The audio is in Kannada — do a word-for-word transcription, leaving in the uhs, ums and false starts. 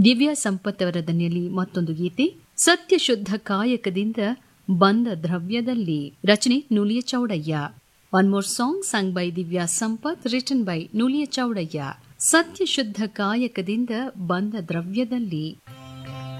ದಿವ್ಯಾ ಸಂಪತ್ ಅವರ ದನಿಯಲ್ಲಿ ಮತ್ತೊಂದು ಗೀತೆ, ಸತ್ಯ ಶುದ್ಧ ಕಾಯಕದಿಂದ ಬಂದ ದ್ರವ್ಯದಲ್ಲಿ, ರಚನೆ ನುಲಿಯ Chowdaiah. One more song sung by Divya Sampath, written by ನುಲಿಯ ಚೌಡಯ್ಯ. ಸತ್ಯ ಶುದ್ಧ ಕಾಯಕದಿಂದ ಬಂದ ದ್ರವ್ಯದಲ್ಲಿ.